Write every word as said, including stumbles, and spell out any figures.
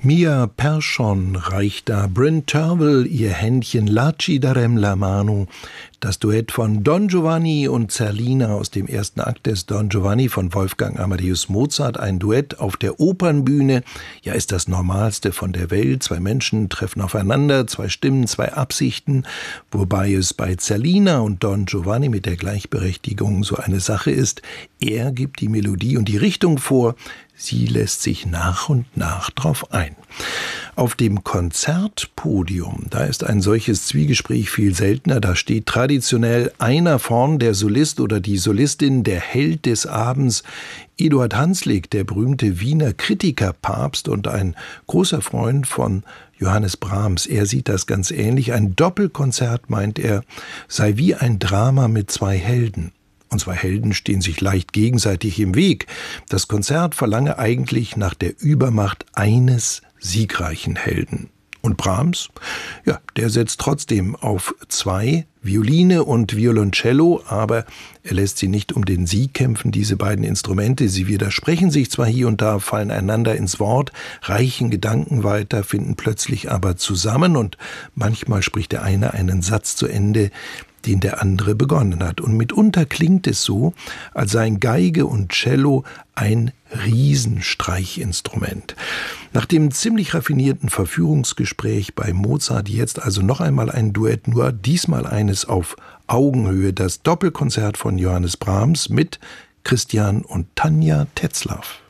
Mia Perschon reicht da Bryn Tervel ihr Händchen La ci darem la mano, das Duett von Don Giovanni und Zerlina aus dem ersten Akt des Don Giovanni von Wolfgang Amadeus Mozart, ein Duett auf der Opernbühne. Ja, ist das Normalste von der Welt. Zwei Menschen treffen aufeinander, zwei Stimmen, zwei Absichten, wobei es bei Zerlina und Don Giovanni mit der Gleichberechtigung so eine Sache ist. Er gibt die Melodie und die Richtung vor, sie lässt sich nach und nach drauf ein. Auf dem Konzertpodium, da ist ein solches Zwiegespräch viel seltener. Da steht traditionell einer vorn, der Solist oder die Solistin, der Held des Abends. Eduard Hanslick, der berühmte Wiener Kritikerpapst und ein großer Freund von Johannes Brahms. Er sieht das ganz ähnlich. Ein Doppelkonzert, meint er, sei wie ein Drama mit zwei Helden. Und zwei Helden stehen sich leicht gegenseitig im Weg. Das Konzert verlange eigentlich nach der Übermacht eines siegreichen Helden. Und Brahms? Ja, der setzt trotzdem auf zwei, Violine und Violoncello, aber er lässt sie nicht um den Sieg kämpfen, diese beiden Instrumente. Sie widersprechen sich zwar hier und da, fallen einander ins Wort, reichen Gedanken weiter, finden plötzlich aber zusammen und manchmal spricht der eine einen Satz zu Ende, den der andere begonnen hat. Und mitunter klingt es so, als seien Geige und Cello ein Riesenstreichinstrument. Nach dem ziemlich raffinierten Verführungsgespräch bei Mozart jetzt also noch einmal ein Duett, nur diesmal eines auf Augenhöhe, das Doppelkonzert von Johannes Brahms mit Christian und Tanja Tetzlaff.